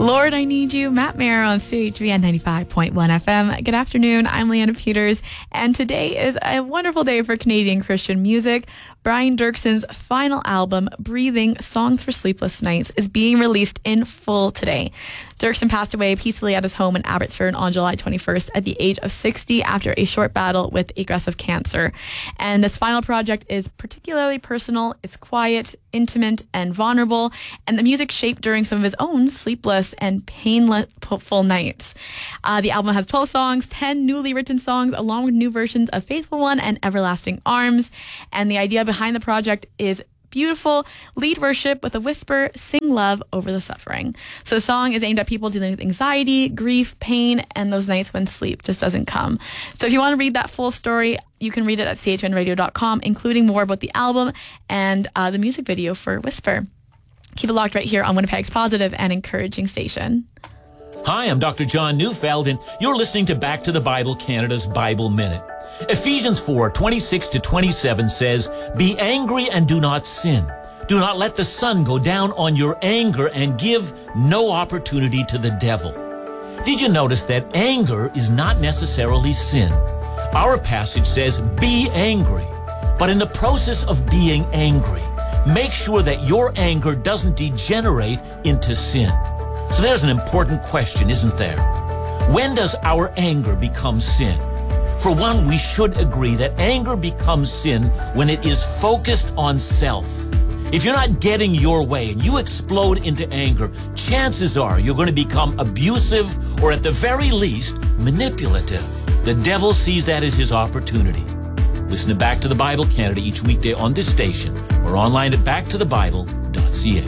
Lord, I Need You, Matt Mayer on CHVN 95.1 FM. Good afternoon, I'm Leanna Peters, and today is a wonderful day for Canadian Christian music. Brian Dirkson's final album, Breathing, Songs for Sleepless Nights, is being released in full today. Dirkson passed away peacefully at his home in Abbotsford on July 21st at the age of 60 after a short battle with aggressive cancer. And this final project is particularly personal. It's quiet, intimate, and vulnerable, and the music shaped during some of his own sleepless and painful nights. The album has 12 songs, 10 newly written songs, along with new versions of Faithful One and Everlasting Arms. And the idea behind the project is beautiful, lead worship with a whisper, sing love over the suffering. So the song is aimed at people dealing with anxiety, grief, pain, and those nights when sleep just doesn't come. So if you want to read that full story, you can read it at chnradio.com, including more about the album and the music video for Whisper. Keep it locked right here on Winnipeg's positive and encouraging station. Hi, I'm Dr. John Neufeld, and you're listening to Back to the Bible Canada's Bible Minute. Ephesians 4:26-27 says, "Be angry and do not sin. Do not let the sun go down on your anger and give no opportunity to the devil." Did you notice that anger is not necessarily sin? Our passage says, "Be angry." But in the process of being angry, make sure that your anger doesn't degenerate into sin. So there's an important question, isn't there? When does our anger become sin? For one, we should agree that anger becomes sin when it is focused on self. If you're not getting your way and you explode into anger, chances are you're going to become abusive or at the very least, manipulative. The devil sees that as his opportunity. Listen to Back to the Bible Canada each weekday on this station or online at backtothebible.ca.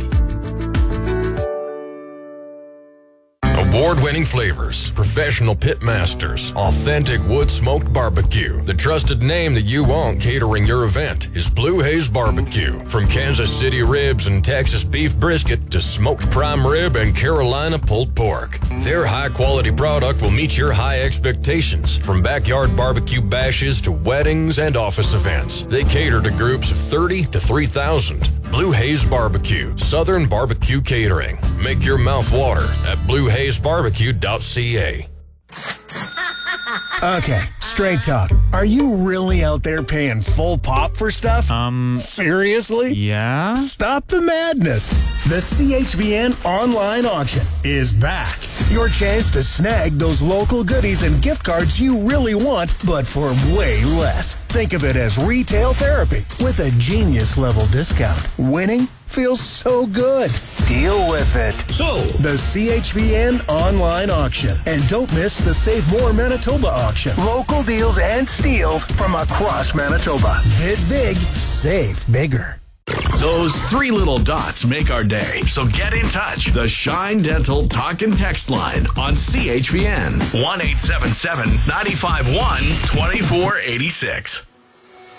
Award-winning flavors, professional pit masters, authentic wood-smoked barbecue. The trusted name that you want catering your event is Blue Haze Barbecue. From Kansas City ribs and Texas beef brisket to smoked prime rib and Carolina pulled pork, their high-quality product will meet your high expectations. From backyard barbecue bashes to weddings and office events, they cater to groups of 30 to 3,000. Blue Haze Barbecue, Southern Barbecue Catering. Make your mouth water at bluehazebarbecue.ca. Okay, straight talk. Are you really out there paying full pop for stuff? Seriously? Yeah? Stop the madness. The CHVN online auction is back. Your chance to snag those local goodies and gift cards you really want, but for way less. Think of it as retail therapy with a genius-level discount. Winning feels so good. Deal with it. So, The CHVN online auction. And don't miss the Save More Manitoba auction. Local deals and steals from across Manitoba. Bid big, save bigger. Those three little dots make our day. So get in touch. The Shine Dental Talk and Text line on CHVN. 1-877-951-2486.